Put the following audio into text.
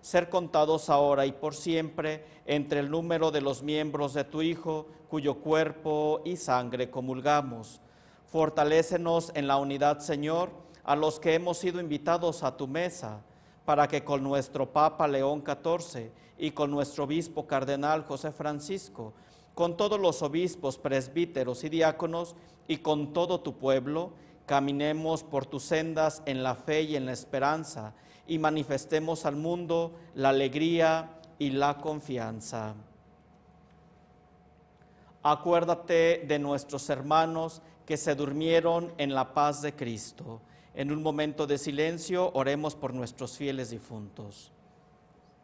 ser contados ahora y por siempre entre el número de los miembros de tu Hijo, cuyo cuerpo y sangre comulgamos. Fortalécenos en la unidad, Señor, a los que hemos sido invitados a tu mesa, para que con nuestro Papa León XIV y con nuestro obispo cardenal José Francisco, con todos los obispos, presbíteros y diáconos, y con todo tu pueblo, caminemos por tus sendas en la fe y en la esperanza, y manifestemos al mundo la alegría y la confianza. Acuérdate de nuestros hermanos que se durmieron en la paz de Cristo. En un momento de silencio, oremos por nuestros fieles difuntos.